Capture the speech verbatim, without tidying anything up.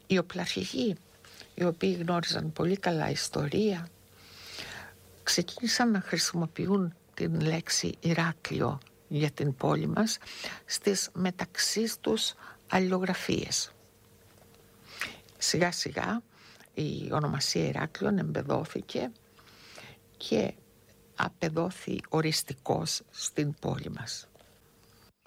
Οι οπλαρχηγοί, οι οποίοι γνώριζαν πολύ καλά ιστορία, ξεκίνησαν να χρησιμοποιούν την λέξη Ηράκλειο για την πόλη μας στις μεταξύ τους αλληλογραφίες. Σιγά σιγά η ονομασία Ηράκλειον εμπεδόθηκε και απεδόθη οριστικώς στην πόλη μας.